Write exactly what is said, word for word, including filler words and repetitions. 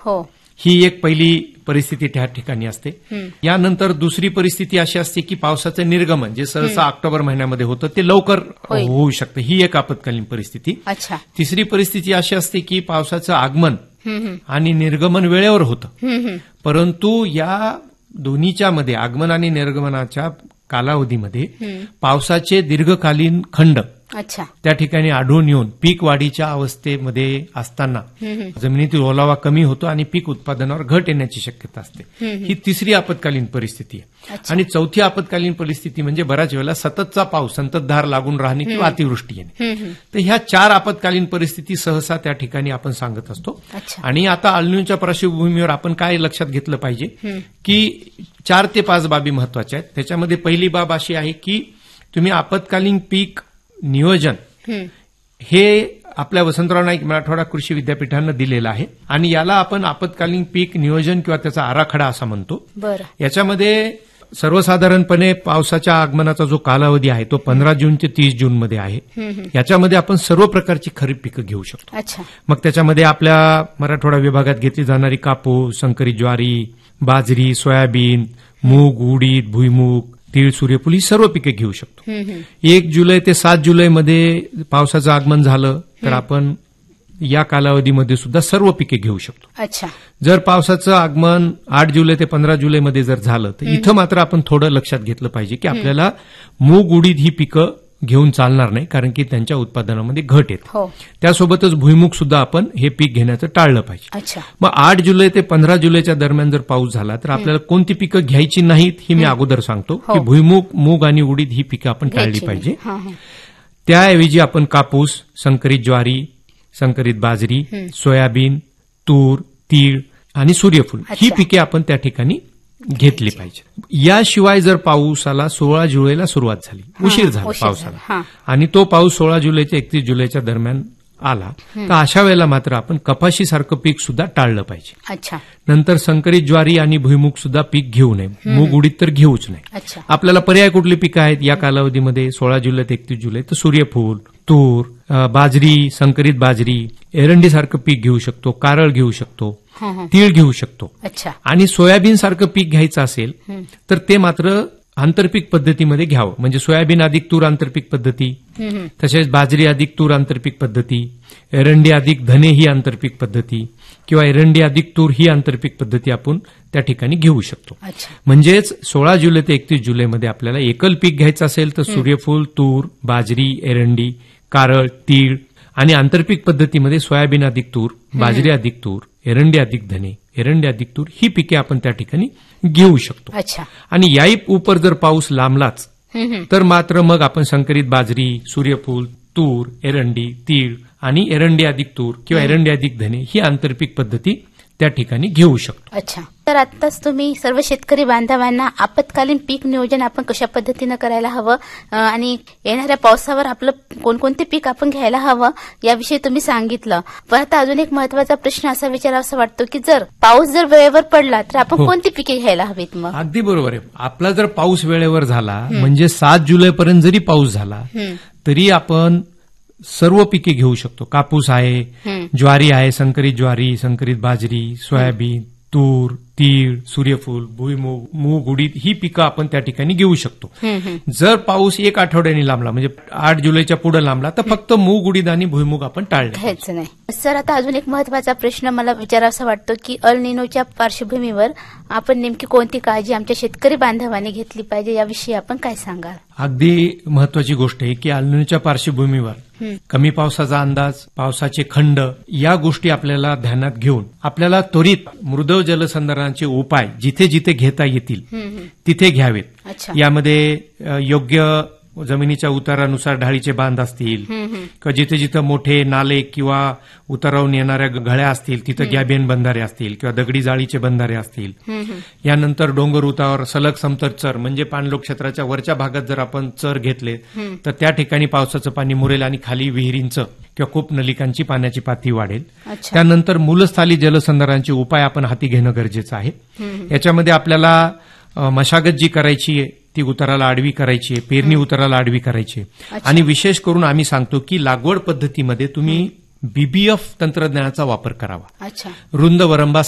हो, ही एक पहिली परिस्थिती त्या ठिकाणी असते. यानंतर दुसरी परिस्थिती अशी असते की पावसाचं निर्गमन जे सहसा ऑक्टोबर महिन्यामध्ये होतं ते लवकर होईल. होऊ शकतं. ही एक आपत्कालीन परिस्थिती. अच्छा. तिसरी परिस्थिती अशी असते की पावसाचं आगमन आणि निर्गमन वेळेवर होतं, परंतु या दोन्हीच्या मध्ये आगमन आणि निर्गमनाच्या कालावधीमध्ये पावसाचे दीर्घकालीन खंड अच्छा त्या ठिकाणी आढळून येऊन पीक वाढीच्या अवस्थेमध्ये असताना जमिनीतील ओलावा कमी होतो आणि पीक उत्पादनावर घट येण्याची शक्यता असते. ही तिसरी आपत्कालीन परिस्थिती आहे. आणि चौथी आपत्कालीन परिस्थिती म्हणजे बऱ्याच वेळेला सततचा पाऊस, संततधार लागून राहणे किंवा अतिवृष्टी येणे. तर ह्या चार आपत्कालीन परिस्थिती सहसा त्या ठिकाणी आपण सांगत असतो. आणि आता अल्निनोच्या पार्श्वभूमीवर आपण काय लक्षात घेतलं पाहिजे की चार ते पाच बाबी महत्वाच्या आहेत. त्याच्यामध्ये पहिली बाब अशी आहे की तुम्ही आपत्कालीन पीक नियोजन हे आपल्या वसंतराव नाईक मराठवाडा कृषी विद्यापीठानं दिलेलं आहे आणि याला आपण आपत्कालीन पीक नियोजन किंवा त्याचा आराखडा असं म्हणतो. बरं. याच्यामध्ये सर्वसाधारणपणे पावसाच्या आगमनाचा जो कालावधी आहे तो पंधरा जून ते तीस जून मध्ये आहे. याच्यामध्ये आपण सर्व प्रकारची खरीप पिकं घेऊ शकतो. अच्छा. मग त्याच्यामध्ये आपल्या मराठवाडा विभागात घेतली जाणारी कापूस, संकरित ज्वारी, बाजरी, सोयाबीन, मूग, उडीद, भुईमूग, तीळ, सूर्यफूल ही सर्व पिके घेऊ शकतो. एक जुलै ते सात जुलैमध्ये पावसाचं आगमन झालं तर आपण या कालावधीमध्ये सुद्धा सर्व पिके घेऊ शकतो. अच्छा. जर पावसाचं आगमन आठ जुलै ते पंधरा जुलैमध्ये जर झालं तर इथं मात्र आपण थोडं लक्षात घेतलं पाहिजे की आपल्याला मूग, उडीद ही पिकं घेऊन चालणार नाही, कारण की त्यांच्या उत्पादनामध्ये घट येते. हो. त्यासोबतच भुईमूग सुद्धा आपण हे पीक घेण्याचं टाळलं पाहिजे. अच्छा. मग आठ जुलै ते पंधरा जुलैच्या दरम्यान जर पाऊस झाला तर आपल्याला कोणती पिकं घ्यायची नाहीत ही मी अगोदर सांगतो की भुईमूग, मूग आणि उडीद ही पिकं आपण टाळली पाहिजे. त्याऐवजी आपण कापूस, संकरित ज्वारी, संकरित बाजरी, सोयाबीन, तूर, तीळ आणि सूर्यफूल ही पिके आपण त्या ठिकाणी घेतली पाहिजे. याशिवाय जर पाऊसाला सोळा जुलैला सुरुवात झाली, उशीर झाला पावसाला आणि तो पाऊस सोळा जुलै ते एकतीस जुलैच्या दरम्यान आला तर अशा वेळेला मात्र आपण कपाशीसारखं पीक सुद्धा टाळलं पाहिजे. अच्छा. नंतर संकरित ज्वारी आणि भुईमूग सुद्धा पीक घेऊ नये. मूग, उडीद तर घेऊच नाही. आपल्याला पर्याय कुठली पिकं आहेत या कालावधीमध्ये सोळा जुलै ते एकतीस जुलै तर सूर्यफूल, तूर, बाजरी, संकरित बाजरी, एरंडीसारखं पीक घेऊ शकतो, कारळ घेऊ शकतो, तीळ घेऊ शकतो. आणि सोयाबीन सारखं पीक घ्यायचं असेल तर ते मात्र आंतरपीक पद्धतीमध्ये घ्यावं. म्हणजे सोयाबीन अधिक तूर आंतरपीक पद्धती, तसेच बाजरी अधिक तूर आंतरपीक पद्धती, एरंडी अधिक धने ही आंतरपीक पद्धती किंवा एरंडी अधिक तूर ही आंतरपीक पद्धती आपण त्या ठिकाणी घेऊ शकतो. म्हणजेच सोळा जुलै ते एकतीस जुलैमध्ये आपल्याला एकल पीक घ्यायचं असेल तर सूर्यफूल, तूर, बाजरी, एरंडी, कारळ, तीळ आणि आंतरपीक पद्धतीमध्ये सोयाबीन अधिक तूर, बाजरी अधिक तूर, एरंडी अधिक धने, एरंडी अधिक तूर ही पिके आपण त्या ठिकाणी घेऊ शकतो. आणि याही उपर जर पाऊस लांबलाच तर मात्र मग आपण संकरित बाजरी, सूर्यफूल, तूर, एरंडी, तीळ आणि एरंडी अधिक तूर किंवा एरंडी अधिक धने ही आंतरपीक पद्धती त्या ठिकाणी घेऊ शकतो. अच्छा. तर आताच तुम्ही सर्व शेतकरी बांधवांना आपत्कालीन पीक नियोजन आपण कशा पद्धतीनं करायला हवं आणि येणाऱ्या पावसावर आपलं कोणकोणते पीक आपण घ्यायला हवं याविषयी तुम्ही सांगितलं. पण आता अजून एक महत्वाचा प्रश्न असा विचारावा वाटतो की जर पाऊस जर वेळेवर पडला तर आपण कोणती पिके घ्यायला हवीत? मग अगदी बरोबर आहे. आपला जर पाऊस वेळेवर झाला म्हणजे सात जुलैपर्यंत जरी पाऊस झाला तरी आपण सर्व पिके घेऊ शकतो. कापूस आहे, ज्वारी आहे, संकरित ज्वारी, संकरित बाजरी, सोयाबीन, तूर, तीळ, सूर्यफूल, भुईमूग, मूग, उडीद ही पिकं आपण त्या ठिकाणी घेऊ शकतो. जर पाऊस एक आठवड्याने लांबला म्हणजे आठ जुलैच्या पुढे लांबला तर फक्त मूग, उडीद आणि भुईमूग आपण टाळले घ्यायचं नाही. सर आता अजून एक महत्वाचा प्रश्न मला विचारावा वाटतो की अल निनोच्या पार्श्वभूमीवर आपण नेमकी कोणती काळजी आमच्या शेतकरी बांधवांनी घेतली पाहिजे याविषयी आपण काय सांगाल? अगदी महत्वाची गोष्ट आहे की अल निनोच्या पार्श्वभूमीवर कमी पावसाचा अंदाज, पावसाचे खंड या गोष्टी आपल्याला ध्यानात घेऊन आपल्याला त्वरित मृद जलसंधारणाचे उपाय जिथे जिथे घेता येतील तिथे घ्यावेत. यामध्ये योग्य जमिनीच्या उतारानुसार ढाळीचे बांध असतील किंवा जिथे जिथे मोठे नाले किंवा उतारावून येणाऱ्या गळ्या असतील तिथे गॅबियन बंधारे असतील किंवा दगडी जाळीचे बंधारे असतील. यानंतर डोंगर उतावर सलग समतल चर म्हणजे पाणलोट क्षेत्राच्या वरच्या भागात जर आपण चर घेतले तर त्या ठिकाणी पावसाचं पाणी मुरेल आणि खाली विहिरींचं किंवा खूप नलिकांची पाण्याची पातळी वाढेल. त्यानंतर मूलस्थानी जलसंधारणाचे उपाय आपण हाती घेणं गरजेचं आहे. याच्यामध्ये आपल्याला मशागत जी करायची आहे ती उताराला आडवी करायची आहे, पेरणी उताराला आडवी करायची आहे. आणि विशेष करून आम्ही सांगतो की लागवड पद्धतीमध्ये तुम्ही बीबीएफ तंत्रज्ञानाचा वापर करावा. रुंद वरंबा